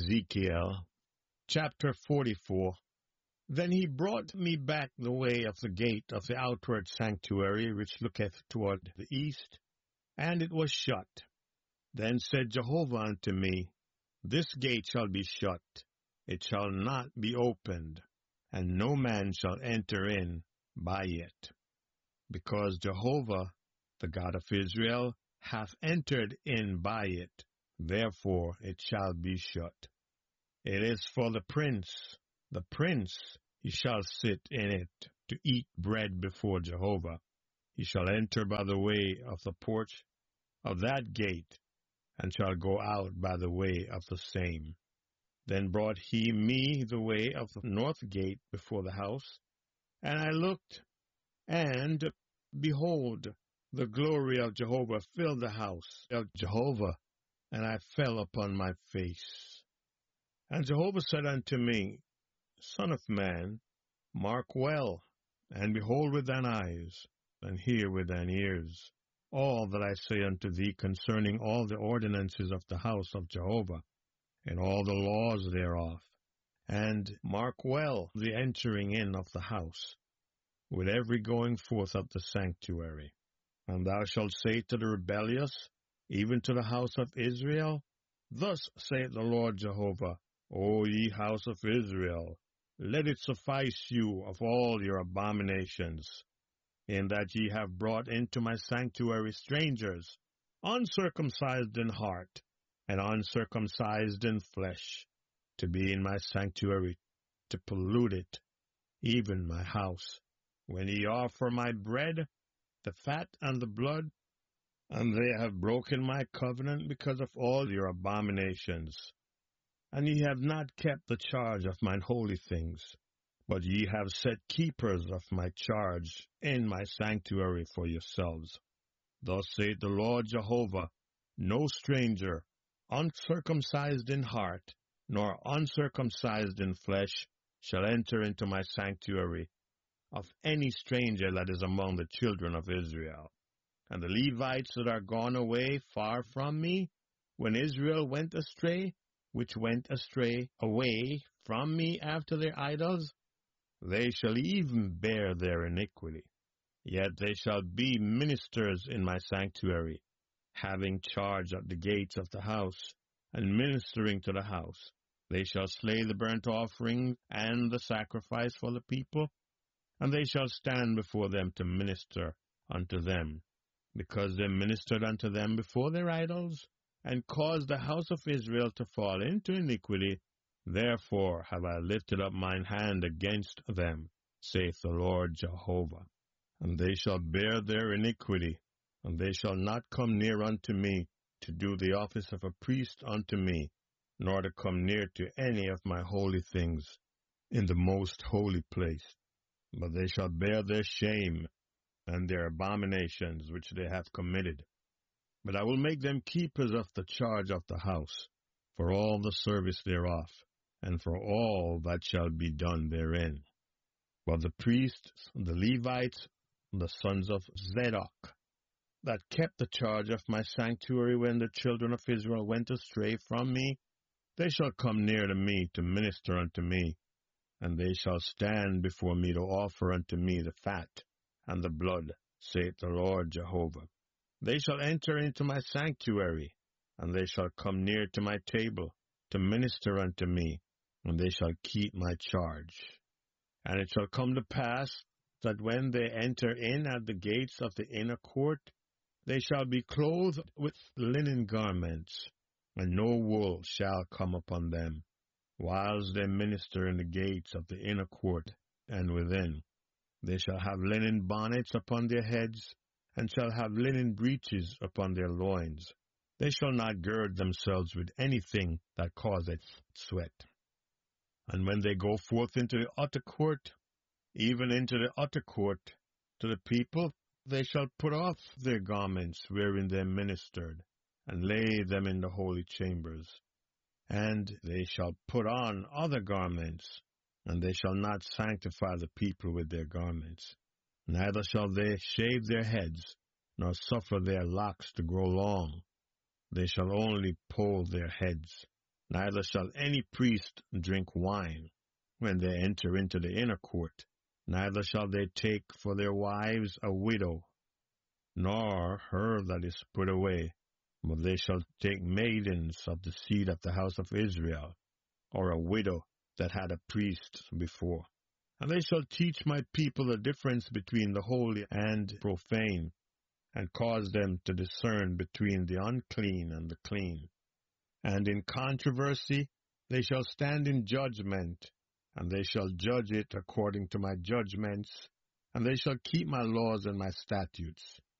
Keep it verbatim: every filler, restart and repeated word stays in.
Ezekiel chapter forty-four. Then he brought me back the way of the gate of the outward sanctuary, which looketh toward the east, and it was shut. Then said Jehovah unto me, This gate shall be shut, it shall not be opened, and no man shall enter in by it. Because Jehovah, the God of Israel, hath entered in by it, therefore it shall be shut. It is for the prince, the prince, he shall sit in it, to eat bread before Jehovah. He shall enter by the way of the porch of that gate, and shall go out by the way of the same. Then brought he me the way of the north gate before the house, and I looked, and, behold, the glory of Jehovah filled the house of Jehovah, and I fell upon my face. And Jehovah said unto me, Son of man, mark well, and behold with thine eyes, and hear with thine ears, all that I say unto thee concerning all the ordinances of the house of Jehovah, and all the laws thereof. And mark well the entering in of the house, with every going forth of the sanctuary. And thou shalt say to the rebellious, even to the house of Israel, Thus saith the Lord Jehovah, O ye house of Israel, let it suffice you of all your abominations, in that ye have brought into my sanctuary strangers, uncircumcised in heart, and uncircumcised in flesh, to be in my sanctuary, to pollute it, even my house. When ye offer my bread, the fat and the blood, and they have broken my covenant because of all your abominations. And ye have not kept the charge of mine holy things, but ye have set keepers of my charge in my sanctuary for yourselves. Thus saith the Lord Jehovah, No stranger, uncircumcised in heart, nor uncircumcised in flesh, shall enter into my sanctuary, of any stranger that is among the children of Israel. And the Levites that are gone away far from me, when Israel went astray, which went astray away from me after their idols, they shall even bear their iniquity. Yet they shall be ministers in my sanctuary, having charge at the gates of the house, and ministering to the house. They shall slay the burnt offering and the sacrifice for the people, and they shall stand before them to minister unto them, because they ministered unto them before their idols, and caused the house of Israel to fall into iniquity. Therefore have I lifted up mine hand against them, saith the Lord Jehovah. And they shall bear their iniquity, and they shall not come near unto me, to do the office of a priest unto me, nor to come near to any of my holy things in the most holy place. But they shall bear their shame and their abominations which they have committed. But I will make them keepers of the charge of the house, for all the service thereof, and for all that shall be done therein. But the priests, the Levites, the sons of Zadok, that kept the charge of my sanctuary when the children of Israel went astray from me, they shall come near to me to minister unto me, and they shall stand before me to offer unto me the fat and the blood, saith the Lord Jehovah. They shall enter into my sanctuary, and they shall come near to my table to minister unto me, and they shall keep my charge. And it shall come to pass that when they enter in at the gates of the inner court, they shall be clothed with linen garments, and no wool shall come upon them, whiles they minister in the gates of the inner court and within. They shall have linen bonnets upon their heads, and shall have linen breeches upon their loins. They shall not gird themselves with anything that causeth sweat. And when they go forth into the utter court, even into the utter court, to the people, they shall put off their garments wherein they ministered, and lay them in the holy chambers. And they shall put on other garments, and they shall not sanctify the people with their garments. Neither shall they shave their heads, nor suffer their locks to grow long. They shall only poll their heads, Neither shall any priest drink wine when they enter into the inner court, neither shall they take for their wives a widow, nor her that is put away, but they shall take maidens of the seed of the house of Israel, or a widow that had a priest before. And they shall teach my people the difference between the holy and profane, and cause them to discern between the unclean and the clean. And in controversy they shall stand in judgment, and they shall judge it according to my judgments, and they shall keep my laws and my statutes.